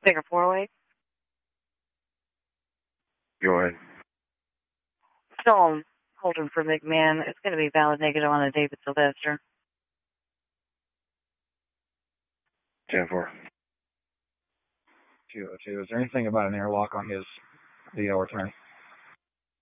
Figure 408. Go ahead. Still on holding for McMahon. It's going to be valid negative on a David Sylvester. 10-4. 202. Is there anything about an airlock on his DO return?